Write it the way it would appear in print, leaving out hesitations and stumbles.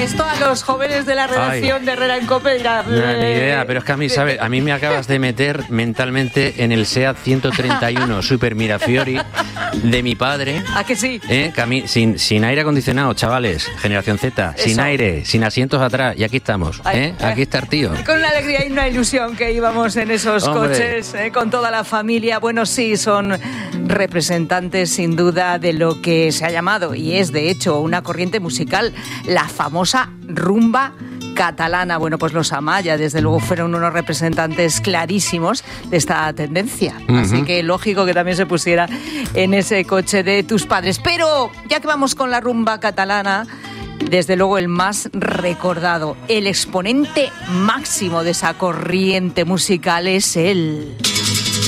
Esto a los jóvenes de la redacción de Herrera en COPE dirán... No, ni idea, pero es que a mí, ¿sabes? A mí me acabas de meter mentalmente en el SEAT 131 Super Mirafiori de mi padre. ¿A que sí? Que a mí, sin aire acondicionado, chavales, generación Z, Eso. sin aire, sin asientos atrás, y aquí estamos, aquí está el tío. Con una alegría y una ilusión que íbamos en esos coches, con toda la familia. Bueno, sí, son representantes sin duda de lo que se ha llamado, y es de hecho una corriente musical, la famosa rumba catalana. Bueno, pues los Amaya, desde luego, fueron unos representantes clarísimos de esta tendencia. Así que lógico que también se pusiera en ese coche de tus padres. Pero ya que vamos con la rumba catalana, desde luego el más recordado, el exponente máximo de esa corriente musical es él.